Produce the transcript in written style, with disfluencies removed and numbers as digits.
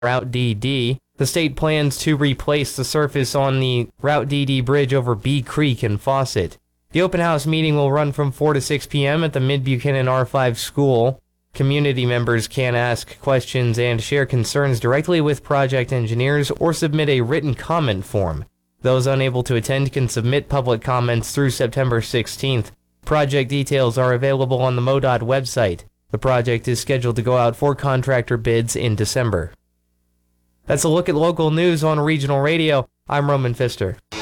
Route DD. The state plans to replace the surface on the Route DD bridge over Bee Creek in Fawcett. The open house meeting will run from 4 to 6 p.m. at the Mid-Buchanan R5 school. Community members can ask questions and share concerns directly with project engineers or submit a written comment form. Those unable to attend can submit public comments through September 16th. Project details are available on the MoDOT website. The project is scheduled to go out for contractor bids in December. That's a look at local news on Regional Radio. I'm Roman Pfister.